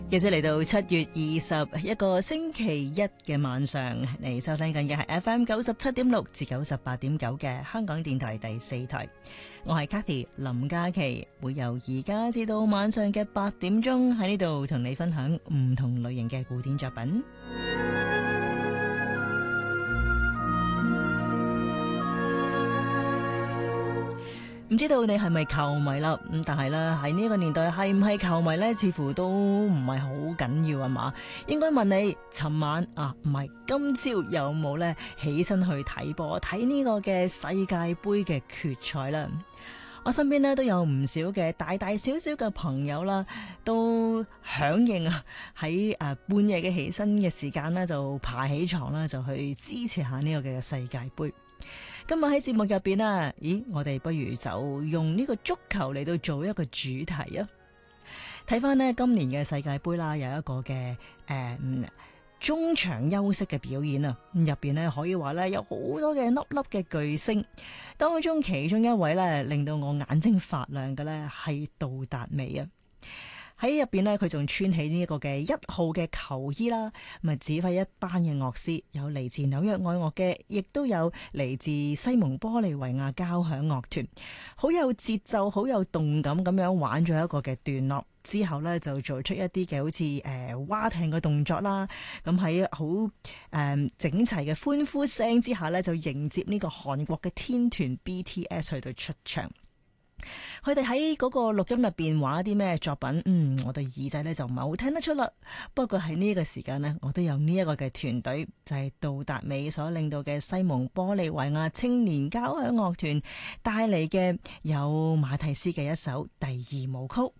記者嚟到7月20一個星期一嘅晚上，你收聽緊嘅係 FM 97.6至98.9嘅香港電台第4台。我係 Kathy 林嘉琪，會由而家至到晚上嘅8點鐘喺呢度同你分享唔同類型嘅古典作品。唔知道你係咪球迷啦？咁但係咧喺呢個年代係唔係球迷呢？似乎都唔係好緊要啊嘛。應該問你，尋晚唔係今朝有冇呢起身去睇波睇呢個嘅世界盃嘅決賽啦？我身邊呢都有唔少嘅大大小小嘅朋友啦，都響應喺半夜嘅起身嘅時間呢，就爬起床啦，就去支持下呢個嘅世界盃。今日喺節目入邊啊，我哋不如就用呢個足球嚟到做一個主題啊！睇翻呢今年嘅世界盃啦，有一個嘅中場休息嘅表演啊，入邊呢可以話呢有好多嘅粒粒嘅巨星，當中其中一位呢令到我眼睛發亮嘅呢係杜達美啊！喺入邊呢，佢仲穿起呢一個嘅1號嘅球衣啦，咁啊指揮一班嘅樂師，有嚟自紐約愛樂嘅，亦都有嚟自西蒙玻利維亞交響樂團，好有節奏、好有動感咁樣玩咗一個嘅段落。之後呢，就做出一啲嘅好似划艇嘅動作啦，咁喺好整齊嘅歡呼聲之下呢，就迎接呢個韓國嘅天團 BTS 去到出場。佢哋喺嗰個錄音入邊玩一啲咩作品？我對耳仔咧就唔係好聽得出啦。不過喺呢個時間呢，我都有呢一個嘅團隊，就係杜達美所領導嘅西蒙玻利維亞青年交響樂團帶嚟嘅有馬蒂斯嘅一首第二舞曲。